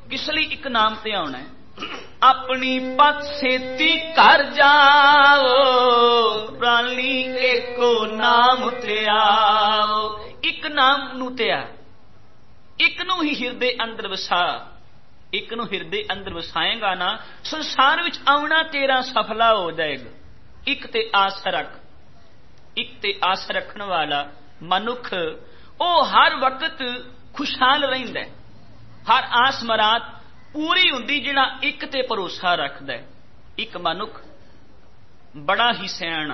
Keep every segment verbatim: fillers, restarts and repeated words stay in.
किस लिए एक नाम ते आना है? अपनी पत सेती घर जाओ, प्राणी एको नाम ते आओ। एक नाम नू ते आ, एक नू ही हिरदे अंदर वसा, एक नू हिरदे अंदर वसाएगा ना, संसार विच आउणा तेरा सफला हो जाएगा। एक ते आस रख, एक ते आस रखने वाला मनुख ओ हर वक्त खुशहाल रहिंदा है। हर आस मराद पूरी हुंदी जिहड़ा एक ते भरोसा रखदा है। एक मनुख बड़ा ही सियाणा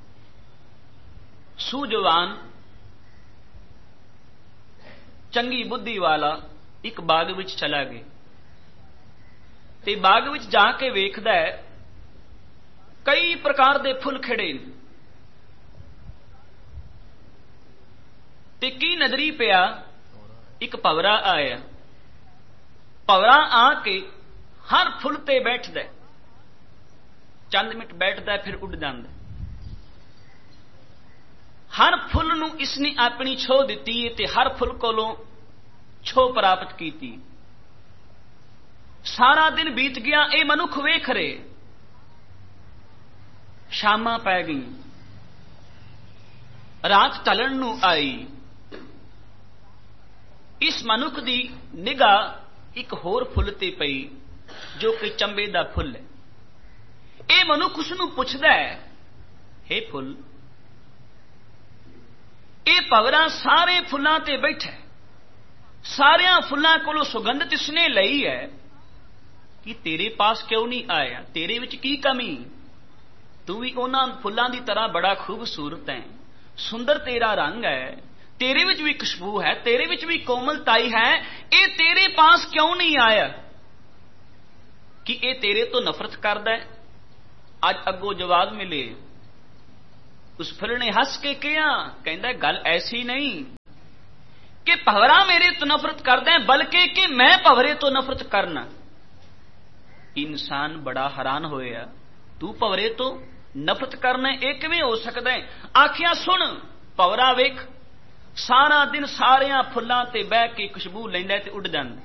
सूझवान चंगी बुद्धि वाला एक बाग विच चला गया ते बाग विच जाके वेखदा है कई प्रकार दे फुल खिड़े ते की नजरी पिया एक भंवरा आया। भंवरा आके हर फुल ते बैठदा, चंद मिनट बैठदा फिर उड़ जांदा। हर फुल नू इसने अपनी छो दिती है ते हर फुल कोलों छो प्राप्त की। सारा दिन बीत गया, ये मनुख वेख रहे। शामां पै गई, रात ढलण नू आई। इस मनुख दी निगाह एक होर फुल ते पई जो कि चंबे दा फुल है। ये मनुख उसनू पुछदा है, हे फुल, ये भंवरा सारे फुलां ते बैठा, सारिया फुलां कोलों सुगंध तिसने लई है कि तेरे पास क्यों नहीं आया? तेरे विच की कमी? तू भी उन्हां फुलां दी तरह बड़ा खूबसूरत है, सुंदर तेरा रंग है, तेरे विच भी खुशबू है, तेरे विच भी कोमलताई है, ये तेरे पास क्यों नहीं आया? कि ये तेरे तो नफरत करदा है? अज अगों जवाब मिले। उस फुल ने हस के कहा, कहंदा गल ऐसी नहीं कि भंवरा मेरे तो नफरत करदा है, बल्कि कि मैं भंवरे तो नफरत करना। इंसान बड़ा हैरान होया, तू भंवरे तो नफरत करना यह किवें हो सकदा है? आखिया सुन, भंवरा वेख सारा दिन सारिया फुलां ते बह के खुशबू लैंदा ते उड़ जांदा।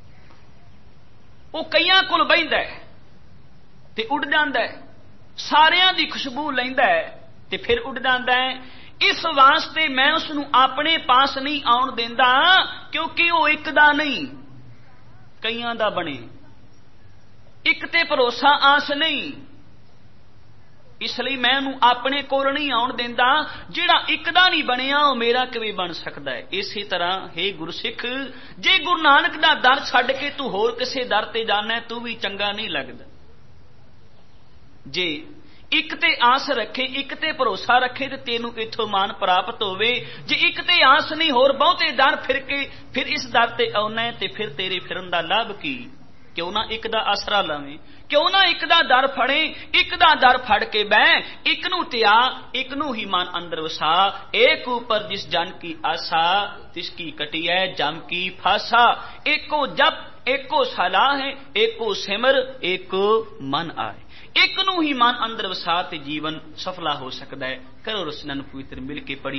वो कईयां कोल बहिंदा है ते उड़ जांदा है, सारियां दी खुशबू लैंदा है ते फिर उड़ जांदा है। इस वास्ते मैं उसनू अपने पास नहीं आउण देंदा, क्योंकि वो एक दा नहीं कईयां दा बने। एक ते भरोसा आस नहीं, इसलिए मैं उन्होंने अपने कोल नहीं आउण देंदा। जिहड़ा एक दा नहीं बनिया वो मेरा किवें बन सकदा है? इसी तरह हे गुरसिख, जे गुरु नानक दा दर छड्ड के तू होर किसे दर ते जाना है, तू भी चंगा नहीं लगदा। जे एक ते आस रखे, एक ते भरोसा रखे तो तेनू इथों मान प्राप्त होवे। जे एक ते आस नहीं, होर बहुते दर फिर के फिर इस दर ते आउणा है, ते फिर तेरे फिरन दा लाभ की? क्यों ना एक दा आसरा लवें, क्यों ना एक दा दर फड़े, एक दा दर फड़ के बह, एक नू त्यां, एक नू ही मन अंदर वसा। एक ऊपर जिस जन की आशा, तिसकी कटी है जम की फासा। एको जप एको सलाह है, एको सिमर एको मन आए। एक नू ही मन अंदर वसा ते जीवन सफला हो सकता है। करो रसनन पवित्र मिल के पढ़ी।